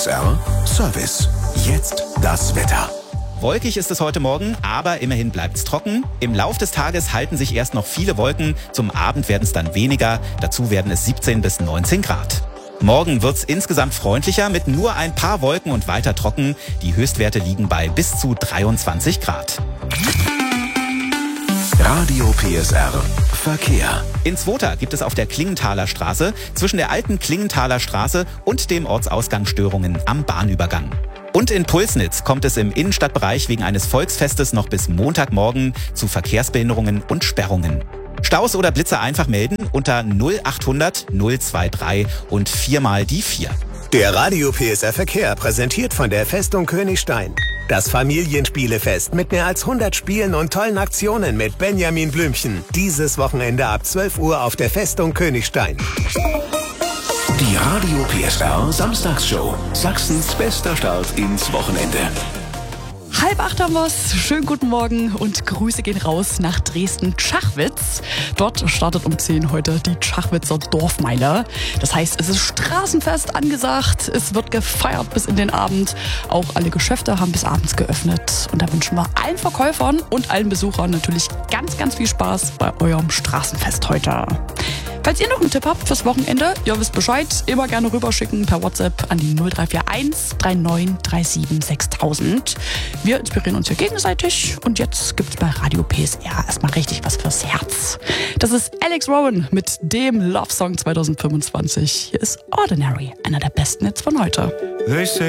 PSR Service. Jetzt das Wetter. Wolkig ist es heute Morgen, aber immerhin bleibt es trocken. Im Lauf des Tages halten sich erst noch viele Wolken. Zum Abend werden es dann weniger. Dazu werden es 17 bis 19 Grad. Morgen wird es insgesamt freundlicher mit nur ein paar Wolken und weiter trocken. Die Höchstwerte liegen bei bis zu 23 Grad. Radio PSR Verkehr. In Zwota gibt es auf der Klingenthaler Straße zwischen der alten Klingenthaler Straße und dem Ortsausgang Störungen am Bahnübergang. Und in Pulsnitz kommt es im Innenstadtbereich wegen eines Volksfestes noch bis Montagmorgen zu Verkehrsbehinderungen und Sperrungen. Staus oder Blitzer einfach melden unter 0800 023 und 4 mal die 4. Der Radio PSR Verkehr präsentiert von der Festung Königstein. Das Familienspielefest mit mehr als 100 Spielen und tollen Aktionen mit Benjamin Blümchen. Dieses Wochenende ab 12 Uhr auf der Festung Königstein. Die Radio PSR Samstagsshow. Sachsens bester Start ins Wochenende. 7:30 haben wir's. Schönen guten Morgen und Grüße gehen raus nach Dresden-Schachwitz. Dort startet um 10 heute die Schachwitzer Dorfmeile. Das heißt, es ist Straßenfest angesagt. Es wird gefeiert bis in den Abend. Auch alle Geschäfte haben bis abends geöffnet. Und da wünschen wir allen Verkäufern und allen Besuchern natürlich ganz, ganz viel Spaß bei eurem Straßenfest heute. Falls ihr noch einen Tipp habt fürs Wochenende, ihr wisst Bescheid, immer gerne rüberschicken per WhatsApp an die 0341 3937 6000. Wir inspirieren uns hier gegenseitig und jetzt gibt's bei Radio PSR erstmal richtig was fürs Herz. Das ist Alex Rowan mit dem Love Song 2025. Hier ist Ordinary, einer der besten Hits von heute.